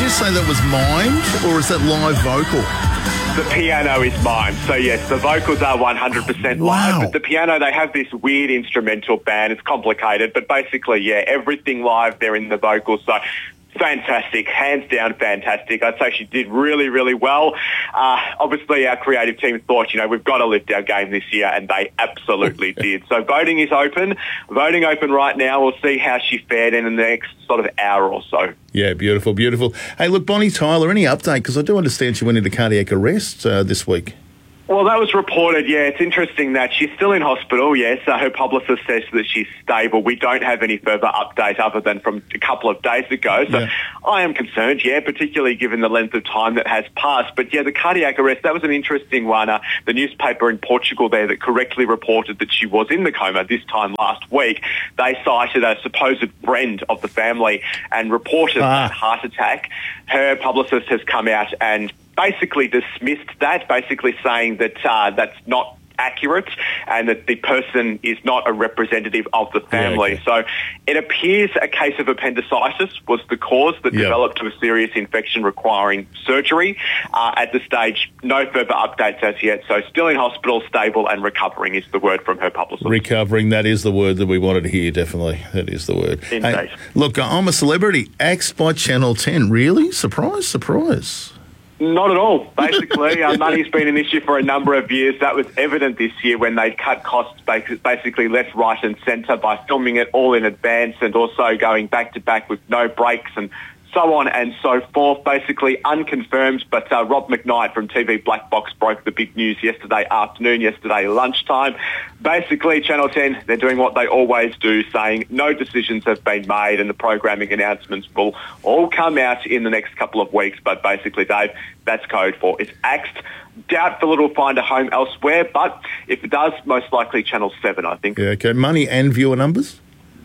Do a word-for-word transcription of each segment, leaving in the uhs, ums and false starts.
you say that was mimed, or is that live vocal? The piano is mimed. So, yes, the vocals are one hundred percent live. Wow. But the piano, they have this weird instrumental band. It's complicated. But basically, yeah, everything live there in the vocals. So, fantastic. Hands down, fantastic. I'd say she did really, really well. Uh, obviously, our creative team thought, you know, we've got to lift our game this year, and they absolutely did. So voting is open. Voting open right now. We'll see how she fared in the next sort of hour or so. Yeah, beautiful, beautiful. Hey, look, Bonnie Tyler, any update? Because I do understand she went into cardiac arrest uh, this week. Well, that was reported, yeah. It's interesting that she's still in hospital, yes. Uh, her publicist says that she's stable. We don't have any further update other than from a couple of days ago. So yeah. I am concerned, yeah, particularly given the length of time that has passed. But, yeah, the cardiac arrest, that was an interesting one. Uh, the newspaper in Portugal there that correctly reported that she was in the coma this time last week, they cited a supposed friend of the family and reported ah. a heart attack. Her publicist has come out and basically dismissed that, basically saying that uh, that's not accurate and that the person is not a representative of the family. Yeah, okay. So it appears a case of appendicitis was the cause that yep. developed to a serious infection requiring surgery. Uh, at this stage, no further updates as yet. So still in hospital, stable and recovering is the word from her publicist. Recovering, that is the word that we wanted to hear, definitely. That is the word. Indeed. Hey, look, I'm a Celebrity, axed by Channel ten. Really? Surprise, surprise. Not at all. Basically, uh, money's been an issue for a number of years. That was evident this year when they cut costs basically left, right and centre by filming it all in advance and also going back to back with no breaks and so on and so forth, basically unconfirmed. But uh, Rob McKnight from T V Black Box broke the big news yesterday afternoon, yesterday lunchtime. Basically, Channel ten, they're doing what they always do, saying no decisions have been made and the programming announcements will all come out in the next couple of weeks. But basically, Dave, that's code for it's axed. Doubtful it'll find a home elsewhere, but if it does, most likely Channel seven, I think. Yeah, okay. Money and viewer numbers?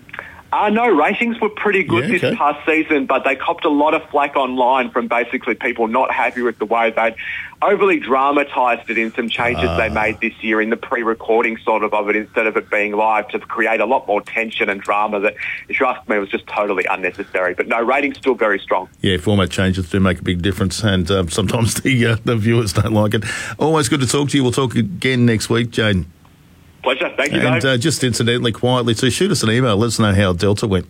Uh, no, ratings were pretty good yeah, okay. this past season, but they copped a lot of flack online from basically people not happy with the way they'd overly dramatised it in some changes uh. they made this year in the pre-recording sort of of it instead of it being live to create a lot more tension and drama that, if you ask me, was just totally unnecessary. But no, ratings still very strong. Yeah, format changes do make a big difference, and um, sometimes the uh, the viewers don't like it. Always good to talk to you. We'll talk again next week, Jane. Pleasure. Thank you, And Dave. uh, just incidentally, quietly, so shoot us an email. Let us know how Delta went.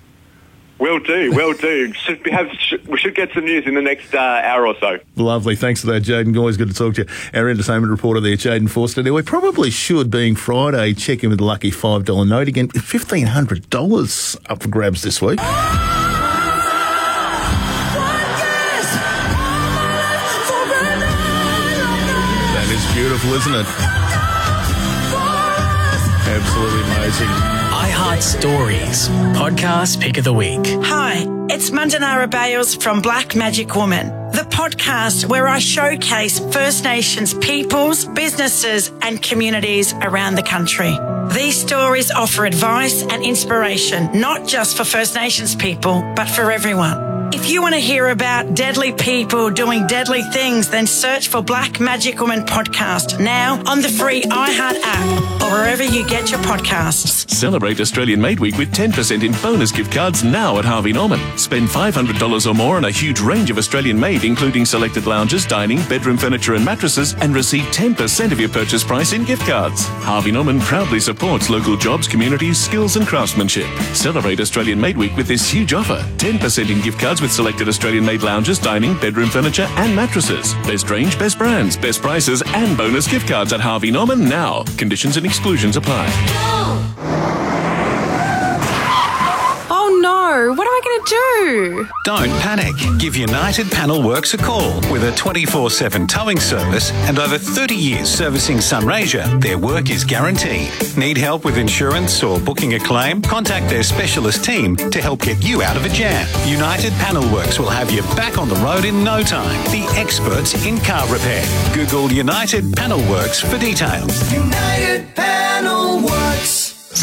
Will do, will do. Should we, have, should, we should get some news in the next uh, hour or so. Lovely. Thanks for that, Jaden. Always good to talk to you. Our entertainment reporter there, Jaden Forster. Now, we probably should, being Friday, check in with the lucky five dollar note again. fifteen hundred dollars up for grabs this week. That is beautiful, isn't it? Absolutely amazing. iHeart Stories, podcast pick of the week. Hi, it's Mandanara Bales from Black Magic Woman, the podcast where I showcase First Nations peoples, businesses and communities around the country. These stories offer advice and inspiration, not just for First Nations people, but for everyone. If you want to hear about deadly people doing deadly things, then search for Black Magic Woman Podcast now on the free iHeart app or wherever you get your podcasts. Celebrate Australian Made Week with ten percent in bonus gift cards now at Harvey Norman. Spend five hundred dollars or more on a huge range of Australian made, including selected lounges, dining, bedroom furniture and mattresses, and receive ten percent of your purchase price in gift cards. Harvey Norman proudly supports local jobs, communities, skills and craftsmanship. Celebrate Australian Made Week with this huge offer. ten percent in gift cards with selected Australian-made lounges, dining, bedroom furniture and mattresses. Best range, best brands, best prices and bonus gift cards at Harvey Norman now. Conditions and exclusions apply. Oh no, what am I going to do? Don't panic. Give United Panel Works a call. With a twenty-four seven towing service and over thirty years servicing Sunraysia, their work is guaranteed. Need help with insurance or booking a claim? Contact their specialist team to help get you out of a jam. United Panel Works will have you back on the road in no time. The experts in car repair. Google United Panel Works for details. United Panel Works.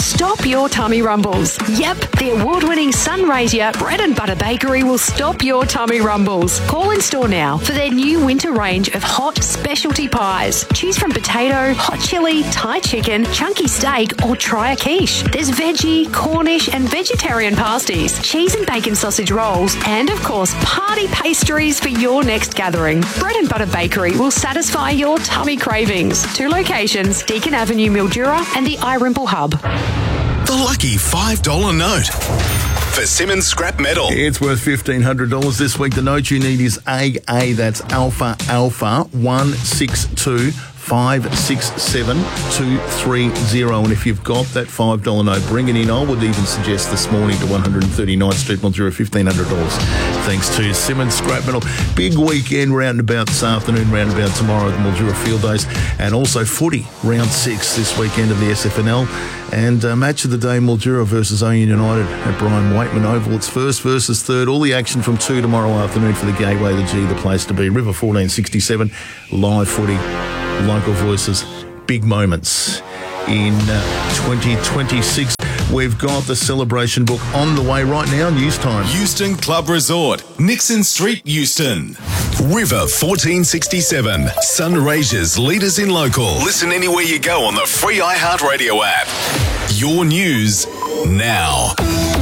stop your tummy rumbles. Yep, the award-winning Sunraysia Bread and Butter Bakery will stop your tummy rumbles. Call in store now for their new winter range of hot specialty pies. Choose from potato, hot chili, Thai chicken, chunky steak, or try a quiche. There's veggie, Cornish, and vegetarian pasties, cheese and bacon sausage rolls, and of course, party pastries for your next gathering. Bread and Butter Bakery will satisfy your tummy cravings. Two locations, Deakin Avenue, Mildura, and the iRimple Hub. The lucky five dollar note for Simmons Scrap Metal. It's worth fifteen hundred dollars this week. The note you need is A A, that's Alpha Alpha one six two five six seven two three zero. And if you've got that five dollar note, bring it in. I would even suggest this morning to one thirty-ninth Street, Mildura, fifteen hundred dollars. Thanks to Simmons Scrap Metal. Big weekend round and about this afternoon, round and about tomorrow at the Mildura Field Days. And also footy, round six this weekend of the S F N L. And uh, match of the day, Mildura versus Owen United at Brian Waitman Oval. It's first versus third. All the action from two tomorrow afternoon for the Gateway, the G, the place to be. River fourteen sixty-seven, live footy, local voices, big moments in uh, twenty twenty-six. We've got the celebration book on the way right now. News time. Euston Club Resort, Nixon Street, Euston. River fourteen sixty-seven, Sunraysia's leaders in local. Listen anywhere you go on the free iHeartRadio app. Your news now.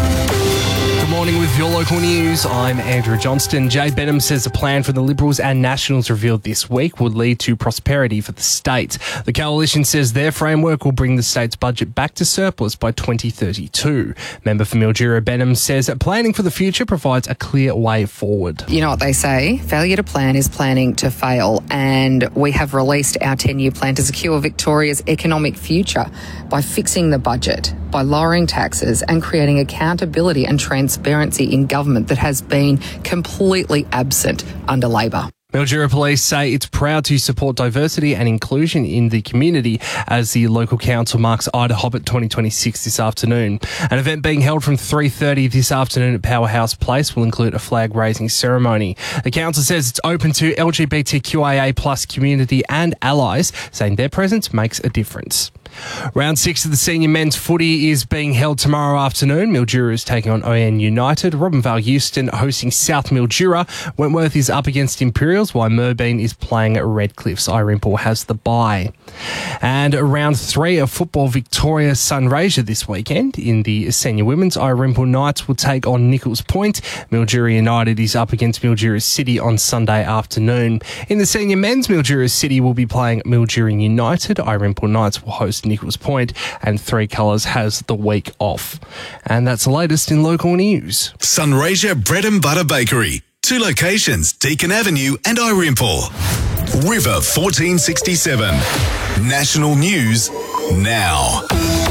Good morning with your local news. I'm Andrew Johnston. Jay Benham says a plan for the Liberals and Nationals revealed this week would lead to prosperity for the state. The coalition says their framework will bring the state's budget back to surplus by twenty thirty-two. Member for Mildura Benham says that planning for the future provides a clear way forward. You know what they say, failure to plan is planning to fail, and we have released our ten-year plan to secure Victoria's economic future by fixing the budget, by lowering taxes and creating accountability and transparency in government that has been completely absent under Labor. Mildura Police say it's proud to support diversity and inclusion in the community as the local council marks Ida Hobbit twenty twenty-six this afternoon. An event being held from three thirty this afternoon at Powerhouse Place will include a flag-raising ceremony. The council says it's open to L G B T Q I A plus community and allies, saying their presence makes a difference. Round six of the senior men's footy is being held tomorrow afternoon. Mildura is taking on O N United. Robinvale Euston hosting South Mildura. Wentworth is up against Imperials, while Merbein is playing at Redcliffs. iRimple has the bye. And round three of Football Victoria Sunraysia this weekend. In the senior women's, iRimple Knights will take on Nichols Point. Mildura United is up against Mildura City on Sunday afternoon. In the senior men's, Mildura City will be playing Mildura United. iRimple Knights will host Nichols Point, and Three Colours has the week off. And that's the latest in local news. Sunraysia Bread and Butter Bakery. Two locations, Deakin Avenue and iRimple. River fourteen sixty-seven. National news now.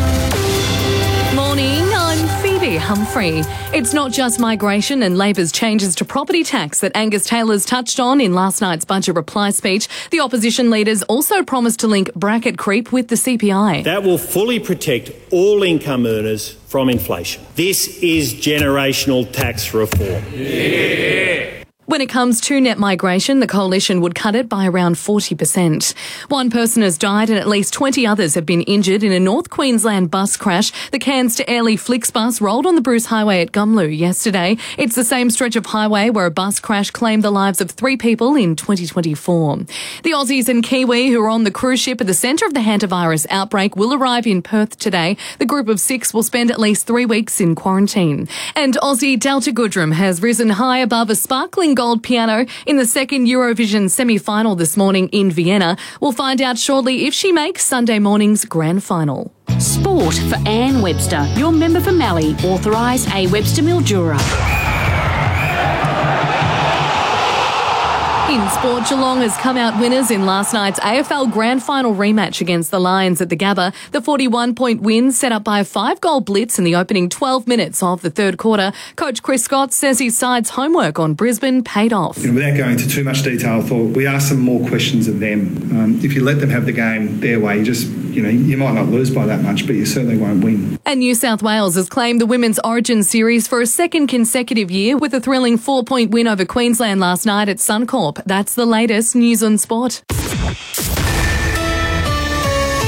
Morning, I'm Phoebe Humphrey. It's not just migration and Labor's changes to property tax that Angus Taylor's touched on in last night's budget reply speech. The opposition leaders also promised to link bracket creep with the C P I. That will fully protect all income earners from inflation. This is generational tax reform. Yeah. When it comes to net migration, the coalition would cut it by around forty percent. One person has died and at least twenty others have been injured in a North Queensland bus crash. The Cairns to Airlie Flixbus rolled on the Bruce Highway at Gumlu yesterday. It's the same stretch of highway where a bus crash claimed the lives of three people in twenty twenty-four. The Aussies and Kiwi who are on the cruise ship at the centre of the hantavirus outbreak will arrive in Perth today. The group of six will spend at least three weeks in quarantine. And Aussie Delta Goodrem has risen high above a sparkling gold piano in the second Eurovision semi-final this morning in Vienna. We'll find out shortly if she makes Sunday morning's grand final. Sport for Anne Webster, your member for Mallee, authorised A Webster Mildura. In sport, Geelong has come out winners in last night's A F L Grand Final rematch against the Lions at the Gabba. The forty-one point win set up by a five-goal blitz in the opening twelve minutes of the third quarter. Coach Chris Scott says his side's homework on Brisbane paid off. You know, without going into too much detail, I thought we asked some more questions of them. Um, if you let them have the game their way, you just, you know, you might not lose by that much, but you certainly won't win. And New South Wales has claimed the Women's Origin Series for a second consecutive year with a thrilling four-point win over Queensland last night at Suncorp. That's the latest news on sport.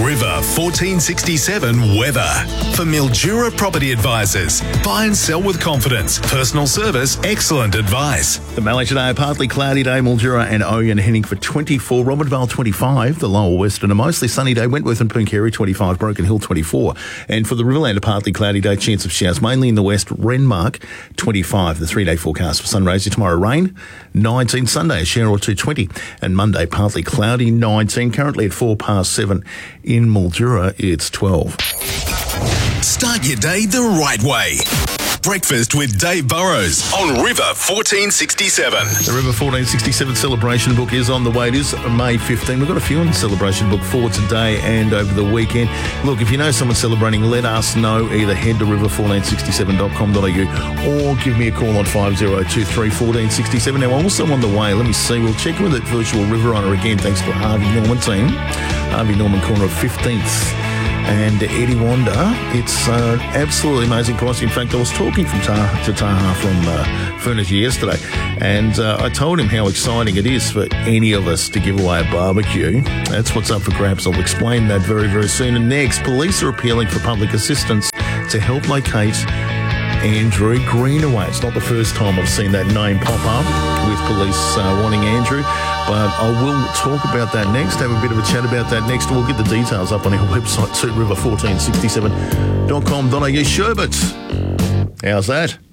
River fourteen sixty-seven weather. For Mildura Property Advisors, buy and sell with confidence. Personal service, excellent advice. The Mallee today, a partly cloudy day, Mildura and Oyen heading for twenty-four, Robertvale twenty-five, the lower western, a mostly sunny day, Wentworth and Pooncarie twenty-five, Broken Hill twenty-four. And for the Riverland, a partly cloudy day, chance of showers, mainly in the west, Renmark twenty-five. The three-day forecast for Sunraysia tomorrow, rain nineteen, Sunday a shower or two twenty, and Monday partly cloudy nineteen, currently at four past seven in Mildura, it's twelve. Start your day the right way. Breakfast with Dave Burrows on River fourteen sixty-seven. The River fourteen sixty-seven celebration book is on the way. It is May fifteenth. We've got a few on the celebration book for today and over the weekend. Look, if you know someone celebrating, let us know. Either head to river fourteen sixty-seven dot com dot a u or give me a call on five oh two three, one four six seven. Now, also on the way, let me see. We'll check with that virtual River Runner again, thanks to Harvey Norman team. Harvey Norman corner of fifteenth. And Eddie Wanda, it's uh, absolutely amazing price. In fact, I was talking from Taha, to Taha from uh, Furniture yesterday, and uh, I told him how exciting it is for any of us to give away a barbecue. That's what's up for grabs. I'll explain that very, very soon. And next, police are appealing for public assistance to help locate Andrew Greenaway. It's not the first time I've seen that name pop up with police uh, wanting Andrew, but I will talk about that next, have a bit of a chat about that next. We'll get the details up on our website too, river fourteen sixty-seven dot com dot a u. Sherbet, how's that?